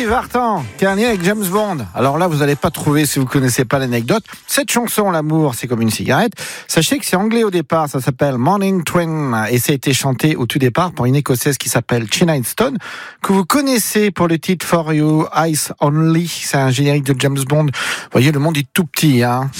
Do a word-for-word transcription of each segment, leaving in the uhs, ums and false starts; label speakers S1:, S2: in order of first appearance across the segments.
S1: Vartan, qui a un lien avec James Bond. Alors là, vous n'allez pas trouver si vous connaissez pas l'anecdote. Cette chanson, L'amour, c'est comme une cigarette. Sachez que c'est anglais au départ, ça s'appelle Morning Train, et ça a été chanté au tout départ par une Écossaise qui s'appelle Sheena Easton, que vous connaissez pour le titre For You Eyes Only. C'est un générique de James Bond. Vous voyez, le monde est tout petit, hein.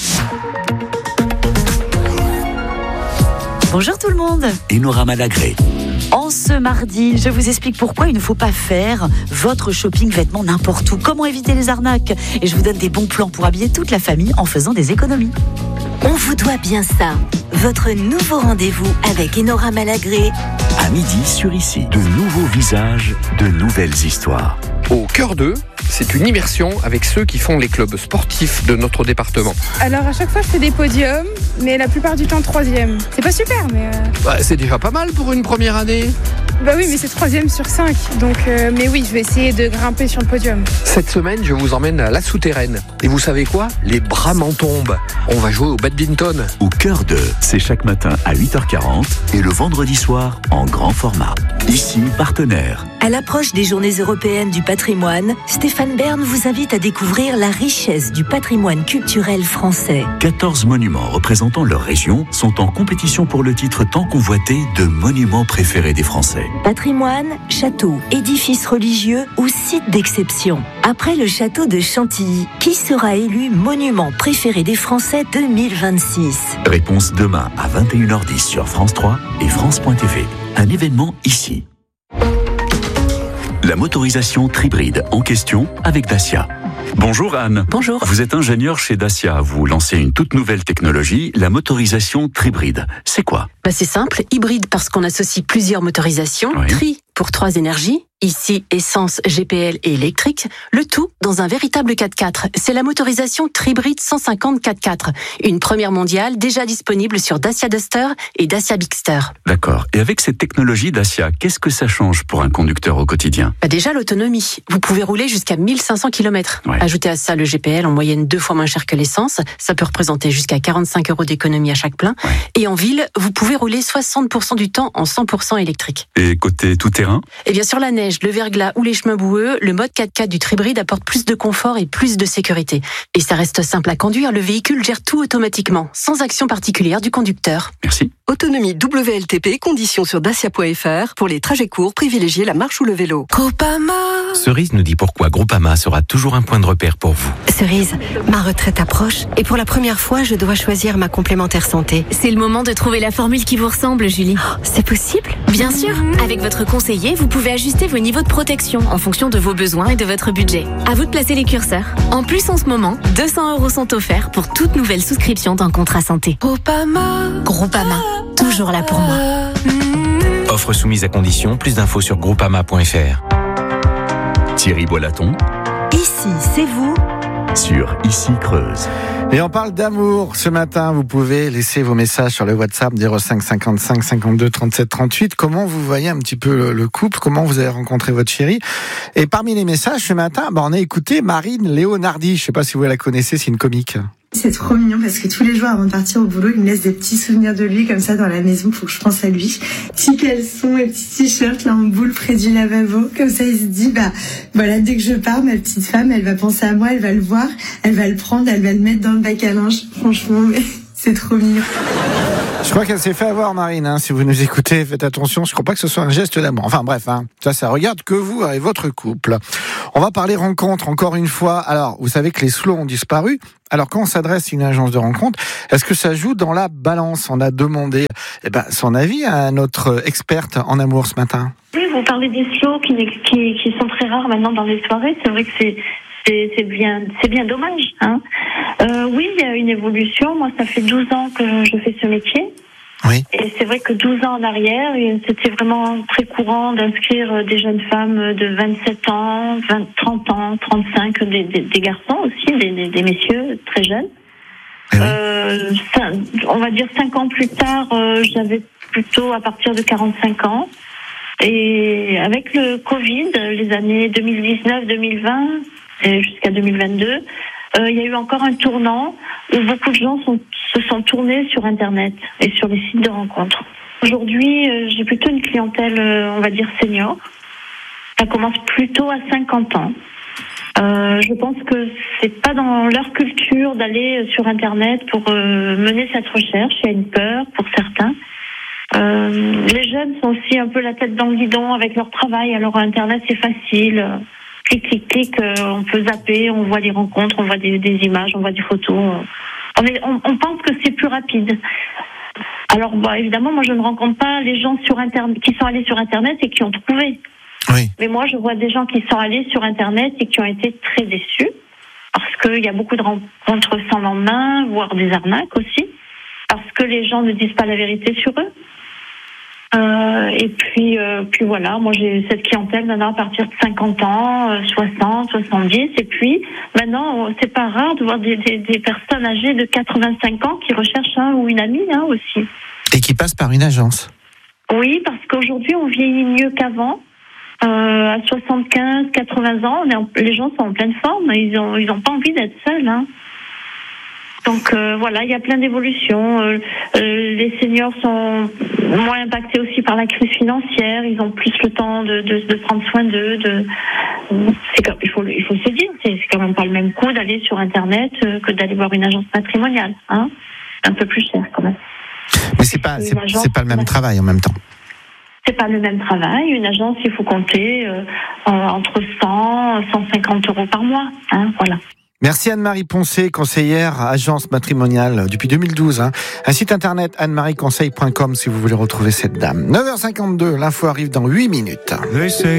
S2: Bonjour tout le monde.
S3: Enora Malagré.
S2: En ce mardi, je vous explique pourquoi il ne faut pas faire votre shopping vêtements n'importe où. Comment éviter les arnaques. Et je vous donne des bons plans pour habiller toute la famille en faisant des économies.
S4: On vous doit bien ça. Votre nouveau rendez-vous avec Enora Malagré.
S3: À midi sur Ici, de nouveaux visages, de nouvelles histoires.
S5: Au cœur d'eux, c'est une immersion avec ceux qui font les clubs sportifs de notre département.
S6: Alors à chaque fois je fais des podiums, mais la plupart du temps troisième. C'est pas super, mais... Euh...
S5: Bah, c'est déjà pas mal pour une première année.
S6: Bah oui, mais c'est troisième sur cinq, donc euh, mais oui, je vais essayer de grimper sur le podium.
S5: Cette semaine, je vous emmène à la souterraine. Et vous savez quoi ? Les bras m'en tombent. On va jouer au badminton.
S3: Au cœur d'eux, c'est chaque matin à huit heures quarante et le vendredi soir en grand format. Ici, partenaire.
S4: À l'approche des Journées européennes du patrimoine, Stéphane Bern vous invite à découvrir la richesse du patrimoine culturel français.
S3: quatorze monuments représentant leur région sont en compétition pour le titre tant convoité de monuments préférés des Français.
S4: Patrimoine, châteaux, édifices religieux ou sites d'exception. Après le château de Chantilly, qui sera élu monument préféré des Français deux mille vingt-six ?
S3: Réponse demain à vingt et une heures dix sur France trois et France point T V. Un événement ici. La motorisation Tribride en question avec Dacia. Bonjour Anne.
S2: Bonjour.
S3: Vous êtes ingénieure chez Dacia. Vous lancez une toute nouvelle technologie, la motorisation Tribride. C'est quoi ?
S7: Bah c'est simple, hybride parce qu'on associe plusieurs motorisations,
S3: Oui.
S7: tri pour trois énergies, ici essence, G P L et électrique, le tout dans un véritable quatre-quatre. C'est la motorisation Tribride cent cinquante quatre-quatre, une première mondiale déjà disponible sur Dacia Duster et Dacia Bigster.
S3: D'accord. Et avec cette technologie Dacia, qu'est-ce que ça change pour un conducteur au quotidien ?
S7: Bah déjà l'autonomie, vous pouvez rouler jusqu'à mille cinq cents kilomètres.
S3: Ouais.
S7: Ajoutez à ça le G P L en moyenne deux fois moins cher que l'essence, ça peut représenter jusqu'à quarante-cinq euros d'économie à chaque plein.
S3: Ouais.
S7: Et en ville, vous pouvez rouler soixante pour cent du temps en cent pour cent électrique.
S3: Et côté tout-terrain ?
S7: Et bien sur la neige, le verglas ou les chemins boueux, le mode quatre-quatre du Tribride apporte plus de confort et plus de sécurité. Et ça reste simple à conduire, le véhicule gère tout automatiquement, sans action particulière du conducteur.
S3: Merci.
S8: Autonomie W L T P, conditions sur dacia point f r. Pour les trajets courts, privilégiez la marche ou le vélo.
S9: Groupama. Cerise nous dit pourquoi Groupama sera toujours un point de repère pour vous.
S10: Cerise, ma retraite approche et pour la première fois, je dois choisir ma complémentaire santé.
S11: C'est le moment de trouver la formule qui vous ressemble, Julie.
S10: Oh, c'est possible ?
S11: Bien sûr, avec votre conseiller, vous pouvez ajuster vos niveaux de protection en fonction de vos besoins et de votre budget. À vous de placer les curseurs. En plus, en ce moment, deux cents euros sont offerts pour toute nouvelle souscription d'un contrat santé.
S9: Groupama.
S11: Groupama, toujours là pour moi.
S9: Offre soumise à condition, plus d'infos sur groupama point f r.
S3: Thierry Boilaton.
S4: Ici, c'est vous.
S3: Sur Ici Creuse.
S1: Et on parle d'amour ce matin. Vous pouvez laisser vos messages sur le WhatsApp zéro cinq cinquante-cinq cinquante-deux trente-sept trente-huit. Comment vous voyez un petit peu le, le couple? Comment vous avez rencontré votre chérie? Et parmi les messages ce matin, bah, on a écouté Marine Léonardi. Je sais pas si vous la connaissez, c'est une comique.
S12: C'est trop mignon parce que tous les jours avant de partir au boulot, il me laisse des petits souvenirs de lui comme ça dans la maison pour que je pense à lui. Petits caleçons et petits t-shirts là en boule près du lavabo. Comme ça, il se dit, bah voilà, dès que je pars, ma petite femme, elle va penser à moi, elle va le voir, elle va le prendre, elle va le mettre dans le bac à linge. Franchement, mais c'est trop mignon.
S1: Je crois qu'elle s'est fait avoir, Marine, hein. Si vous nous écoutez, faites attention. Je crois pas que ce soit un geste d'amour. Enfin bref, hein. Ça, ça regarde que vous et votre couple. On va parler rencontre encore une fois. Alors, vous savez que les slows ont disparu. Alors, quand on s'adresse à une agence de rencontre, est-ce que ça joue dans la balance? On a demandé eh ben, son avis à notre experte en amour ce matin.
S13: Oui, vous parlez des slows qui, qui, qui sont très rares maintenant dans les soirées. C'est vrai que c'est, c'est, c'est bien, c'est bien dommage, hein. Euh, oui, il y a une évolution. Moi, ça fait douze ans que je fais ce métier.
S1: Oui.
S13: Et c'est vrai que douze ans en arrière, c'était vraiment très courant d'inscrire des jeunes femmes de vingt-sept ans, vingt, trente ans, trente-cinq, des, des, des garçons aussi, des, des, des messieurs très jeunes.
S1: Oui.
S13: Euh, ça, on va dire cinq ans plus tard, euh, j'avais plutôt à partir de quarante-cinq ans. Et avec le Covid, les années deux mille dix-neuf deux mille vingt et jusqu'à deux mille vingt-deux, euh, il y a eu encore un tournant où beaucoup de gens sont, se sont tournés sur Internet et sur les sites de rencontres. Aujourd'hui, euh, j'ai plutôt une clientèle, euh, on va dire, senior. Ça commence plutôt à cinquante ans. Euh, je pense que c'est pas dans leur culture d'aller sur Internet pour euh, mener cette recherche. Il y a une peur pour certains. Euh, les jeunes sont aussi un peu la tête dans le guidon avec leur travail. Alors Internet c'est facile, clic clic clic, euh, on peut zapper, on voit des rencontres, on voit des, des images, on voit des photos. On, est, on, on pense que c'est plus rapide. Alors bah, évidemment, moi je ne rencontre pas les gens sur Internet qui sont allés sur Internet et qui ont trouvé.
S1: Oui.
S13: Mais moi je vois des gens qui sont allés sur Internet et qui ont été très déçus parce qu'il y a beaucoup de rencontres sans lendemain, voire des arnaques aussi, parce que les gens ne disent pas la vérité sur eux. Euh, et puis, euh, puis voilà, moi j'ai cette clientèle maintenant à partir de cinquante ans, euh, soixante, soixante-dix, et puis maintenant c'est pas rare de voir des, des, des personnes âgées de quatre-vingt-cinq ans qui recherchent un ou une amie hein, aussi.
S1: Et qui passent par une agence.
S13: Oui, parce qu'aujourd'hui on vieillit mieux qu'avant. Euh, à soixante-quinze, quatre-vingts ans, on est en, les gens sont en pleine forme, ils ont, ils ont pas envie d'être seuls. Hein. Donc euh, voilà, il y a plein d'évolutions. Euh, euh, les seniors sont moins impactés aussi par la crise financière. Ils ont plus le temps de, de, de prendre soin d'eux. De, c'est comme, il faut, il faut se dire, c'est, c'est quand même pas le même coût d'aller sur Internet euh, que d'aller voir une agence matrimoniale. Hein, un peu plus cher quand même.
S1: Mais c'est pas, c'est, c'est pas le même travail en même temps.
S13: C'est pas le même travail. Une agence, il faut compter euh, entre cent, cent cinquante euros par mois. Hein, voilà.
S1: Merci Anne-Marie Poncé, conseillère agence matrimoniale depuis deux mille douze. Hein. Un site internet anne marie conseil point com si vous voulez retrouver cette dame. neuf heures cinquante-deux, l'info arrive dans huit minutes.